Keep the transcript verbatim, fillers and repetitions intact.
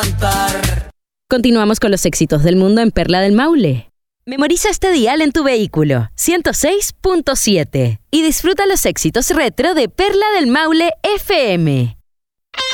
Continuamos con los éxitos del mundo en Perla del Maule. Memoriza este dial en tu vehículo, ciento seis punto siete, y disfruta los éxitos retro de Perla del Maule F M.